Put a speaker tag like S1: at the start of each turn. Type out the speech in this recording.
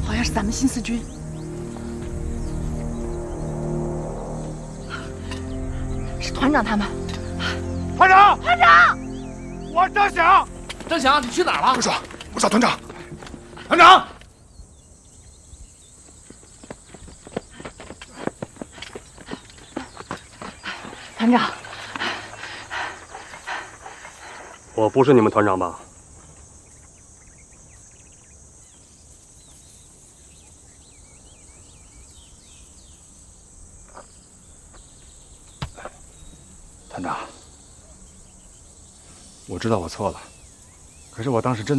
S1: 好像是咱们新四军。是团长他们。
S2: 团长，
S1: 团长，
S2: 我张翔。
S3: 张翔，你去哪儿了？
S2: 我找团长。团长，
S1: 团长，
S4: 我不是你们团长吧？
S2: 团长，我知道我错了，可是我当时真。